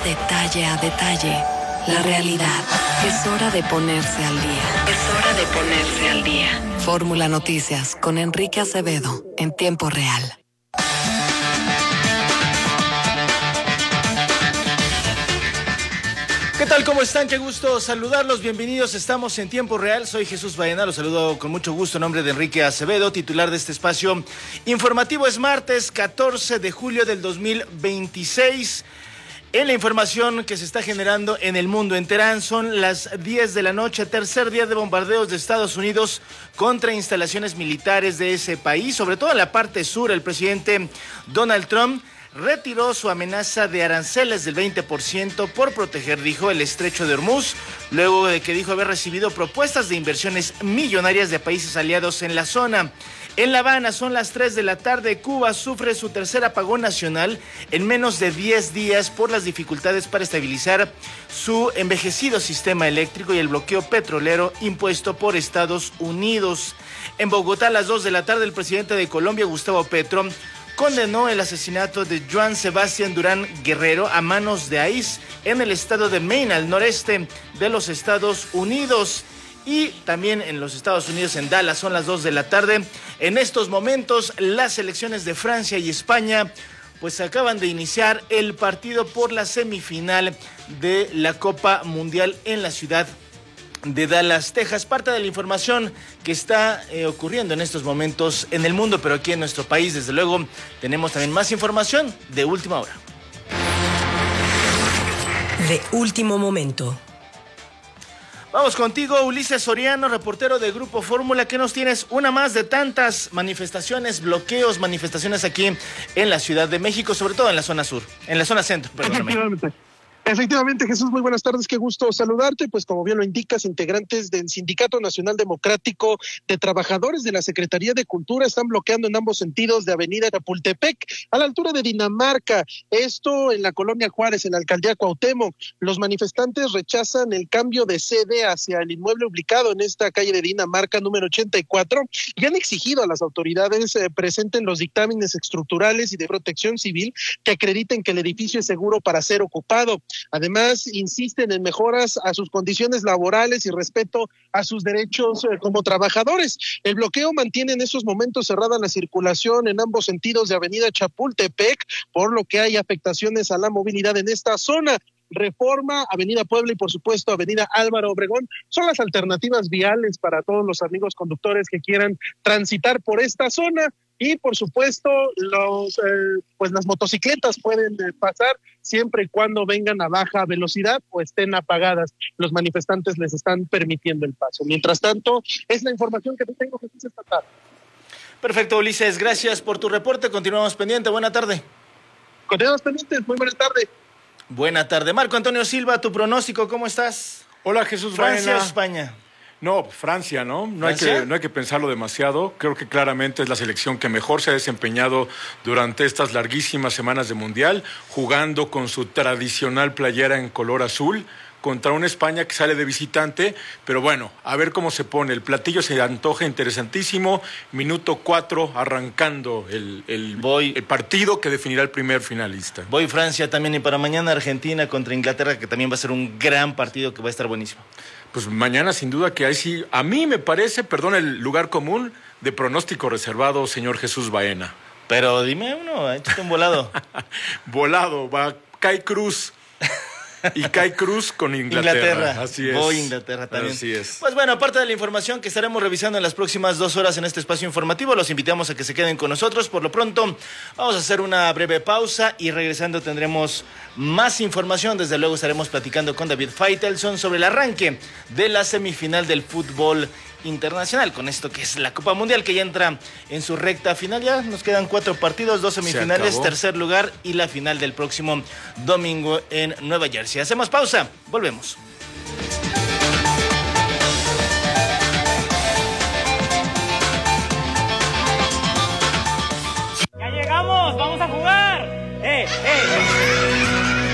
detalle a detalle la realidad. Es hora de ponerse al día. Es hora de ponerse al día. Fórmula Noticias con Enrique Acevedo en tiempo real. ¿Qué tal? ¿Cómo están? Qué gusto saludarlos. Bienvenidos. Estamos en tiempo real. Soy Jesús Baena. Los saludo con mucho gusto en nombre de Enrique Acevedo, titular de este espacio informativo. Es martes 14 de julio del 2026. En la información que se está generando en el mundo, en Teherán son las 10 de la noche, tercer día de bombardeos de Estados Unidos contra instalaciones militares de ese país, sobre todo en la parte sur. El presidente Donald Trump retiró su amenaza de aranceles del 20% por proteger, dijo, el estrecho de Hormuz, luego de que dijo haber recibido propuestas de inversiones millonarias de países aliados en la zona. En La Habana son las 3 de la tarde. Cuba sufre su tercer apagón nacional en menos de 10 días por las dificultades para estabilizar su envejecido sistema eléctrico y el bloqueo petrolero impuesto por Estados Unidos. En Bogotá a las 2 de la tarde el presidente de Colombia, Gustavo Petro, condenó el asesinato de Joan Sebastián Durán Guerrero a manos de ICE en el estado de Maine, al noreste de los Estados Unidos. Y también en los Estados Unidos, en Dallas, son las 2 de la tarde. En estos momentos, las selecciones de Francia y España pues acaban de iniciar el partido por la semifinal de la Copa Mundial en la ciudad de Dallas, Texas. Parte de la información que está ocurriendo en estos momentos en el mundo, pero aquí en nuestro país, desde luego, tenemos también más información de última hora. De último momento. Vamos contigo, Ulises Soriano, reportero de Grupo Fórmula. ¿Qué nos tienes? Una más de tantas manifestaciones, bloqueos, manifestaciones aquí en la Ciudad de México, sobre todo en la zona sur, en la zona centro, perdóname. Efectivamente, Jesús, muy buenas tardes, qué gusto saludarte. Pues como bien lo indicas, integrantes del Sindicato Nacional Democrático de Trabajadores de la Secretaría de Cultura están bloqueando en ambos sentidos de Avenida Chapultepec, a la altura de Dinamarca, esto en la Colonia Juárez, en la Alcaldía Cuauhtémoc. Los manifestantes rechazan el cambio de sede hacia el inmueble ubicado en esta calle de Dinamarca, número 84, y han exigido a las autoridades presenten los dictámenes estructurales y de protección civil que acrediten que el edificio es seguro para ser ocupado. Además, insisten en mejoras a sus condiciones laborales y respeto a sus derechos como trabajadores. El bloqueo mantiene en esos momentos cerrada la circulación en ambos sentidos de Avenida Chapultepec, por lo que hay afectaciones a la movilidad en esta zona. Reforma, Avenida Puebla y por supuesto Avenida Álvaro Obregón son las alternativas viales para todos los amigos conductores que quieran transitar por esta zona. Y por supuesto las motocicletas pueden pasar siempre y cuando vengan a baja velocidad o estén apagadas. Los manifestantes les están permitiendo el paso. Mientras tanto, es la información que te tengo, Jesús, esta tarde. Perfecto, Ulises, gracias por tu reporte. Continuamos pendiente. Buena tarde. Continuamos pendientes. Muy buena tarde. Buena tarde. Marco Antonio Silva, tu pronóstico, ¿cómo estás? Hola, Jesús ¿Francia Baena. o España? No, Francia, ¿no? No hay que pensarlo demasiado. Creo que claramente es la selección que mejor se ha desempeñado durante estas larguísimas semanas de Mundial, jugando con su tradicional playera en color azul contra una España que sale de visitante, pero bueno, a ver cómo se pone. El platillo se antoja interesantísimo. Minuto 4, arrancando el partido que definirá el primer finalista. Voy Francia también, y para mañana Argentina contra Inglaterra, que también va a ser un gran partido que va a estar buenísimo. Pues mañana sin duda que ahí sí, a mí me parece, perdón, el lugar común de pronóstico reservado, señor Jesús Baena. Pero dime uno, échate un volado. Volado, va Kai Cruz. Y Kai Cruz con Inglaterra. Así es. Voy Inglaterra también. Así es. Pues bueno, aparte de la información que estaremos revisando en las próximas 2 horas en este espacio informativo, los invitamos a que se queden con nosotros. Por lo pronto, vamos a hacer una breve pausa y regresando tendremos más información. Desde luego estaremos platicando con David Faitelson sobre el arranque de la semifinal del fútbol internacional, con esto que es la Copa Mundial, que ya entra en su recta final. Ya nos quedan 4 partidos, 2 semifinales, tercer lugar y la final del próximo domingo en Nueva Jersey. Hacemos pausa, volvemos. ¡Ya llegamos! ¡Vamos a jugar!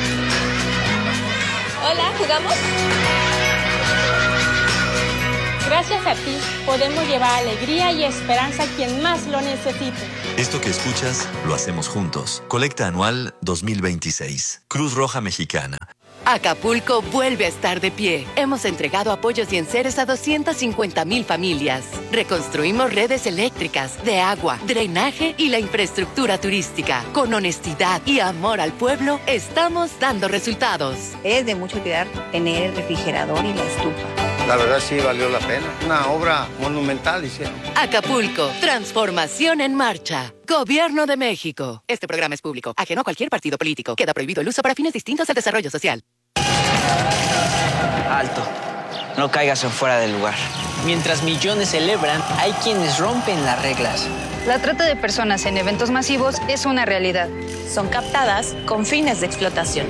Hola, ¿jugamos? Gracias a ti podemos llevar alegría y esperanza a quien más lo necesite. Esto que escuchas lo hacemos juntos. Colecta anual 2026. Cruz Roja Mexicana. Acapulco vuelve a estar de pie. Hemos entregado apoyos y enseres a 250,000 familias. Reconstruimos redes eléctricas, de agua, drenaje y la infraestructura turística. Con honestidad y amor al pueblo, estamos dando resultados. Es de mucha utilidad tener el refrigerador y la estufa. La verdad sí valió la pena. Una obra monumental hicieron. Acapulco, transformación en marcha. Gobierno de México. Este programa es público, ajeno a cualquier partido político. Queda prohibido el uso para fines distintos al desarrollo social. Alto. No caigas en fuera del lugar. Mientras millones celebran, hay quienes rompen las reglas. La trata de personas en eventos masivos es una realidad. Son captadas con fines de explotación.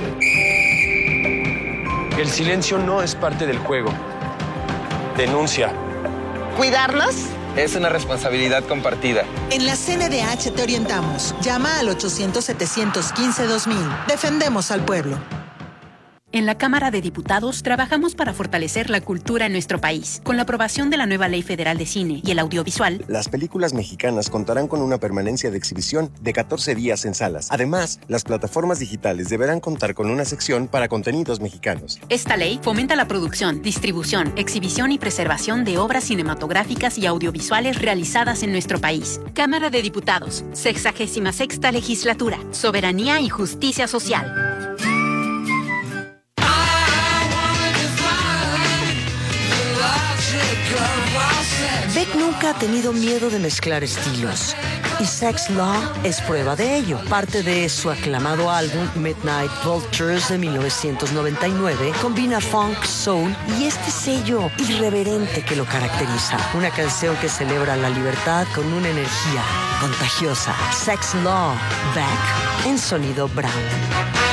El silencio no es parte del juego. Denuncia. ¿Cuidarnos? Es una responsabilidad compartida. En la CNDH te orientamos. Llama al 800-715-2000. Defendemos al pueblo. En la Cámara de Diputados trabajamos para fortalecer la cultura en nuestro país. Con la aprobación de la nueva Ley Federal de Cine y el Audiovisual, las películas mexicanas contarán con una permanencia de exhibición de 14 días en salas. Además, las plataformas digitales deberán contar con una sección para contenidos mexicanos. Esta ley fomenta la producción, distribución, exhibición y preservación de obras cinematográficas y audiovisuales realizadas en nuestro país. Cámara de Diputados, 66ª Legislatura, Soberanía y Justicia Social. Beck nunca ha tenido miedo de mezclar estilos, y Sex Law es prueba de ello. Parte de su aclamado álbum Midnight Vultures de 1999 combina funk, soul y este sello irreverente que lo caracteriza. Una canción que celebra la libertad con una energía contagiosa. Sex Law, Beck en sonido brown.